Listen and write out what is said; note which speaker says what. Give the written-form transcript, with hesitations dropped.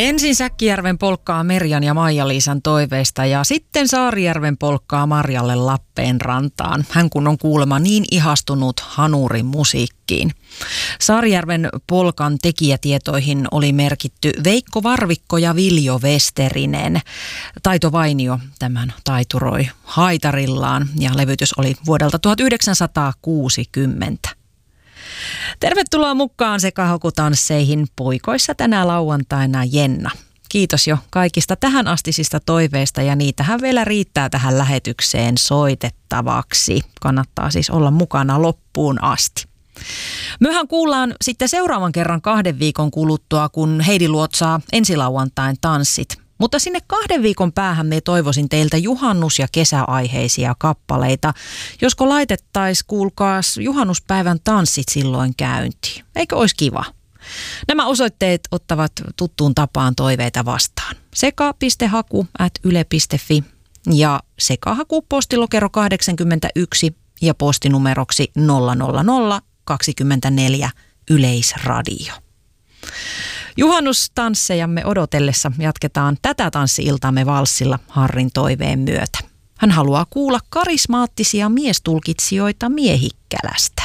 Speaker 1: Ensin Säkkijärven polkkaa Merjan ja Maija-Liisan toiveista ja sitten Saarijärven polkkaa Marjalle Lappeenrantaan. Hän kun on kuulemma niin ihastunut hanurin musiikkiin. Saarijärven polkan tekijätietoihin oli merkitty Veikko Varvikko ja Viljo Westerinen. Taito Vainio tämän taituroi haitarillaan ja levytys oli vuodelta 1960. Tervetuloa mukaan sekahokutansseihin puikoissa tänä lauantaina Jenna. Kiitos jo kaikista tähän astisista toiveista ja niitähän vielä riittää tähän lähetykseen soitettavaksi. Kannattaa siis olla mukana loppuun asti. Mehän kuullaan sitten seuraavan kerran 2 viikon kuluttua, kun Heidi luotsaa ensilauantain tanssit. Mutta sinne 2 viikon päähän me toivoisin teiltä juhannus- ja kesäaiheisia kappaleita. Josko laitettaisiin, kuulkaas, juhannuspäivän tanssit silloin käyntiin. Eikö olisi kiva? Nämä osoitteet ottavat tuttuun tapaan toiveita vastaan. seka.haku@yle.fi ja sekahaku postilokero 81 ja postinumeroksi 00024 Yleisradio. Juhannustanssejamme odotellessa jatketaan tätä tanssi-iltaamme valssilla Harrin toiveen myötä. Hän haluaa kuulla karismaattisia miestulkitsijoita Miehikkälästä.